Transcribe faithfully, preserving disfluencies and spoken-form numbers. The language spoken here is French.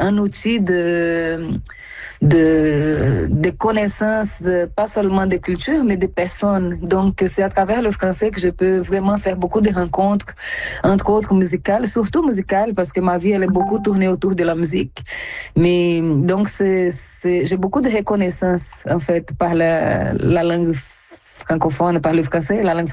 un outil de, de, de connaissance, pas seulement des cultures, mais des personnes. Donc, c'est à travers le français que je peux vraiment faire beaucoup de rencontres, entre autres musicales, surtout musicales, parce que ma vie, elle est beaucoup tournée autour de la musique. Mais, donc, c'est, c'est, j'ai beaucoup de reconnaissance, en fait, par la, la langue francophone, par le français, la langue